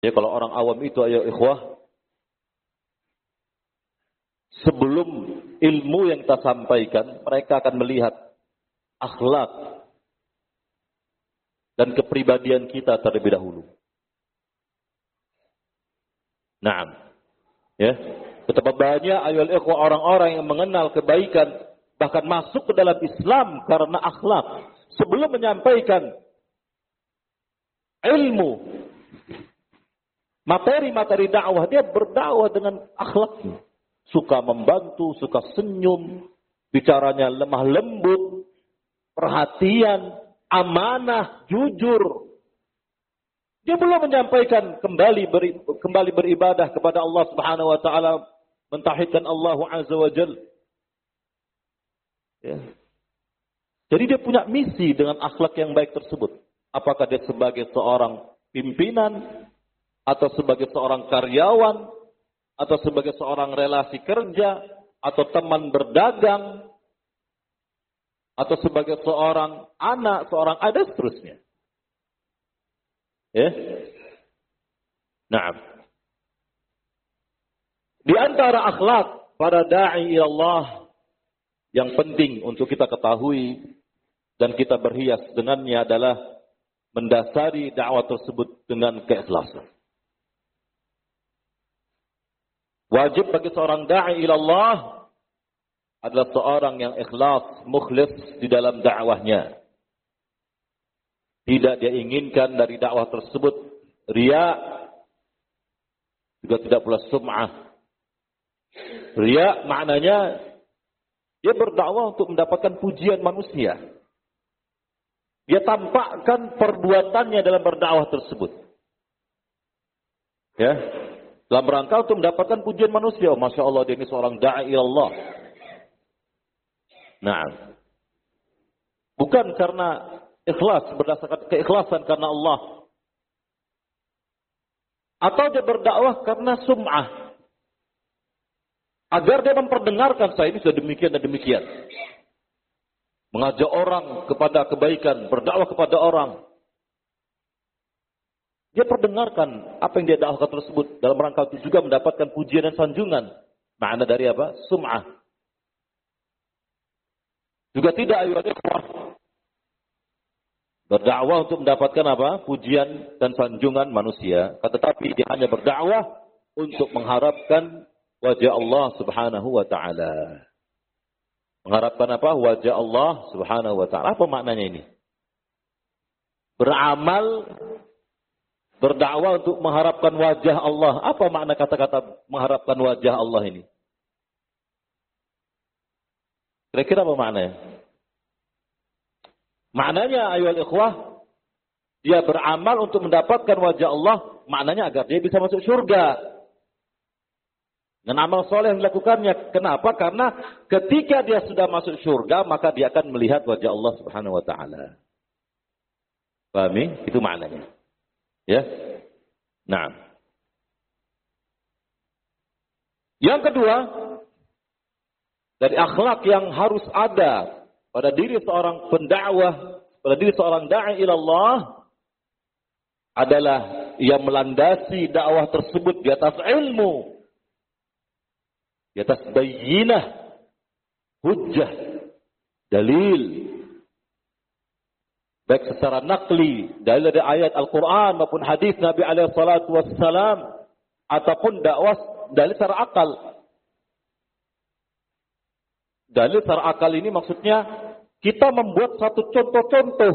Ya, kalau orang awam itu ayo ikhwah, sebelum ilmu yang kita sampaikan, mereka akan melihat akhlak dan kepribadian kita terlebih dahulu. Naam. Ya. Betapa banyak ayol ikhwah orang-orang yang mengenal kebaikan, bahkan masuk ke dalam Islam karena akhlak. Sebelum menyampaikan ilmu, materi-materi dakwah, dia berdakwah dengan akhlaknya. Suka membantu, suka senyum, bicaranya lemah lembut, perhatian, amanah, jujur. Dia belum menyampaikan kembali beribadah kepada Allah Subhanahu wa taala, mentauhidkan Allah Azza wa Jalla. Ya. Jadi dia punya misi dengan akhlak yang baik tersebut. Apakah dia sebagai seorang pimpinan, atau sebagai seorang karyawan, atau sebagai seorang relasi kerja, atau teman berdagang, atau sebagai seorang anak, seorang adik, seterusnya. Ya. Nah, di antara akhlak para da'i ila Allah yang penting untuk kita ketahui dan kita berhias dengannya adalah mendasari dakwah tersebut dengan keikhlasan. Wajib bagi seorang da'i ila Allah adalah seorang yang ikhlas, mukhlis di dalam dakwahnya. Tidak dia inginkan dari dakwah tersebut riya, juga tidak pula sum'ah. Riya maknanya dia berdakwah untuk mendapatkan pujian manusia. Dia tampakkan perbuatannya dalam berdakwah tersebut. Ya, dalam rangka untuk mendapatkan pujian manusia. Oh, Masya Allah, dia ini seorang da'i Allah. Nah, bukan karena ikhlas, berdasarkan keikhlasan karena Allah. Atau dia berdakwah karena sum'ah. Agar dia memperdengarkan saya ini sudah demikian dan demikian. Mengajak orang kepada kebaikan, berdakwah kepada orang. Dia perdengarkan apa yang dia dakwahkan tersebut dalam rangka itu juga mendapatkan pujian dan sanjungan. Makna dari apa? Sum'ah. Juga tidak ayat ikhwah. Berdakwah untuk mendapatkan apa? Pujian dan sanjungan manusia. Tetapi dia hanya berdakwah untuk mengharapkan wajah Allah Subhanahu wa taala. Mengharapkan apa? Wajah Allah Subhanahu wa taala. Apa maknanya ini? Beramal, berdakwah untuk mengharapkan wajah Allah. Apa makna kata-kata mengharapkan wajah Allah ini? Kira-kira apa maknanya? Maknanya ayuhal ikhwah, dia beramal untuk mendapatkan wajah Allah, maknanya agar dia bisa masuk surga. Dan amal soleh yang dilakukannya. Kenapa? Karena ketika dia sudah masuk surga, maka dia akan melihat wajah Allah Subhanahu wa taala. Pahami? Itu maknanya. Ya. Nah. Yang kedua, dari akhlak yang harus ada pada diri seorang pendakwah, pada diri seorang da'i ila Allah adalah ia melandasi dakwah tersebut di atas ilmu, di atas bayyinah, hujjah, dalil, baik secara nakli, dalil dari ayat Al-Quran maupun hadis Nabi alaihi salatu wassalam, ataupun dakwah dalil secara akal. Dalil secara akal ini maksudnya kita membuat satu contoh-contoh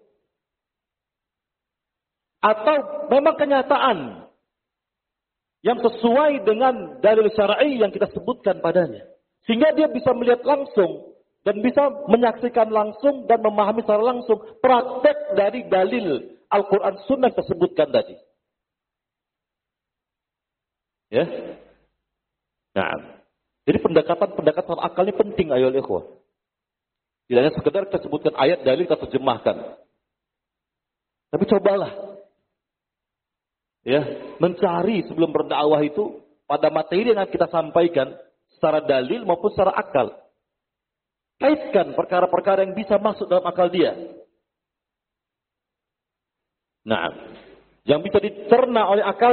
atau memang kenyataan yang sesuai dengan dalil syar'i yang kita sebutkan padanya. Sehingga dia bisa melihat langsung dan bisa menyaksikan langsung dan memahami secara langsung praktek dari dalil Al-Quran Sunnah yang tersebutkan tadi. Ya. Nah, jadi pendekatan akal ini penting ayol ikhwah. Tidak hanya sekedar kita sebutkan ayat dalil kita terjemahkan. Tapi cobalah ya, mencari sebelum berdakwah itu pada materi yang kita sampaikan secara dalil maupun secara akal. Kaitkan perkara-perkara yang bisa masuk dalam akal dia. Nah, yang bisa dicerna oleh akal